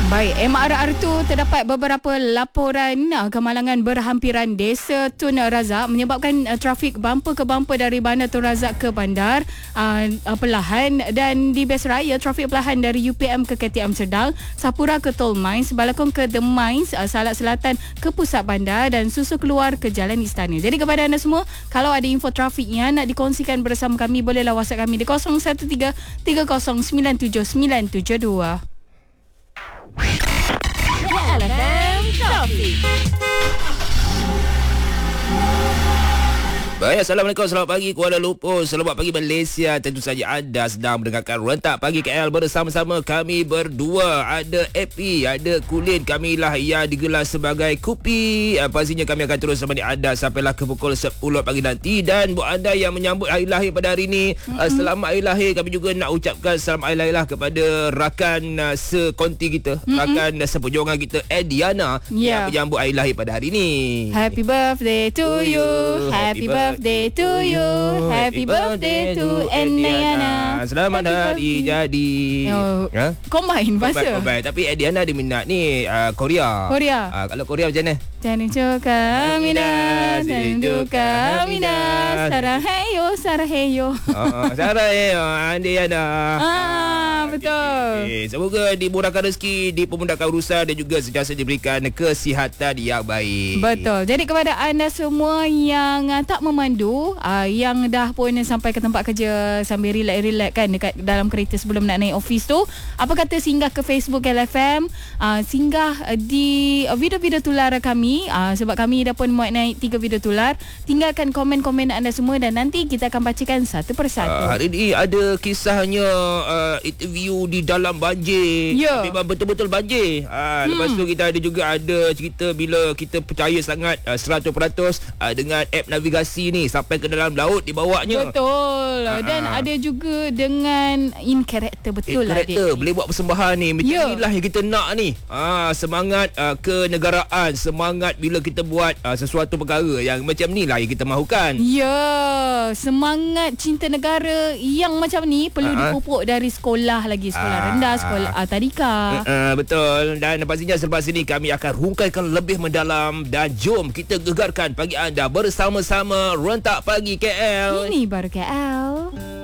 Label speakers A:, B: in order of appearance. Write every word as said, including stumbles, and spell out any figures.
A: Baik, M R R tu terdapat beberapa laporan uh, kemalangan berhampiran desa Tun Razak menyebabkan uh, trafik bumper ke bumper dari Bandar Tun Razak ke bandar uh, uh, perlahan, dan di Bes Raya trafik perlahan dari U P M ke K T M Serdang, Sapura ke Tol Mines, Balakong ke The Mines, uh, Salak Selatan ke pusat bandar dan Susu keluar ke Jalan Istana. Jadi kepada anda semua, kalau ada info trafik yang nak dikongsikan bersama kami, bolehlah WhatsApp kami di kosong satu tiga tiga kosong sembilan tujuh sembilan tujuh dua.
B: L F M Traffic.
C: Baik, Assalamualaikum, selamat pagi Kuala Lumpur, selamat pagi Malaysia. Tentu saja anda sedang mendengarkan Rentak Pagi K L bersama-sama kami berdua. Ada Epi, ada Kulin, kamilah yang digelar sebagai Kupi. Pastinya kami akan terus menemani anda sampailah ke pukul sepuluh pagi nanti. Dan buat anda yang menyambut hari lahir pada hari ini, mm-hmm. selamat hari lahir. Kami juga nak ucapkan selamat hari lahir lah kepada rakan uh, sekonti kita, mm-hmm. rakan uh, seperjuangan kita, Ediana, yeah. yang menyambut hari lahir pada hari ini.
A: Happy birthday to you. Happy birthday birthday to you. Happy birthday to Ediana.
C: Selamat hari jadi.
A: Oh, ha? Combine bahasa.
C: Combine. Tapi Ediana dia minat ni uh, Korea.
A: Korea.
C: Uh, kalau Korea macam mana?
A: Tanju kamina, tanju kamina, sarah heyo, sarah heyo.
C: Oh, sarah heyo, Ediana.
A: Ah, betul.
C: Okay. Semoga dimurahkan rezeki, dipermudahkan urusan dan juga sentiasa diberikan kesihatan yang baik.
A: Betul. Jadi kepada anda semua yang uh, tak memandu, uh, yang dah pun sampai ke tempat kerja sambil relax-relax kan dekat dalam kereta sebelum nak naik office tu, apa kata singgah ke Facebook L F M, uh, singgah uh, di uh, video-video tular kami, uh, sebab kami dah pun muat naik tiga video tular. Tinggalkan komen-komen anda semua dan nanti kita akan bacakan satu persatu.
C: Uh, hari ini ada kisahnya uh, interview di dalam banjir.
A: Yeah.
C: Memang betul-betul banjir. Uh, hmm. Lepas tu kita ada juga ada cerita bila kita percaya sangat uh, seratus peratus uh, dengan app navigasi ni sampai ke dalam laut dibawanya.
A: Betul. Uh, dan uh. ada juga dengan in character, betul
C: in
A: lah
C: character,
A: adik.
C: boleh buat persembahan ni. Macam
A: yeah.
C: inilah yang kita nak ni. Uh, semangat uh, kenegaraan, semangat bila kita buat uh, sesuatu perkara yang macam ni lah yang kita mahukan.
A: Ya, semangat cinta negara yang macam ni perlu
C: uh-huh.
A: dipupuk dari sekolah lagi. Sekolah uh-huh. rendah, sekolah uh, tadika.
C: Uh-huh, betul. Dan pastinya selepas ini kami akan rungkaikan lebih mendalam. Dan jom kita gegarkan pagi anda bersama-sama Rentak Pagi K L.
A: Ini baru K L.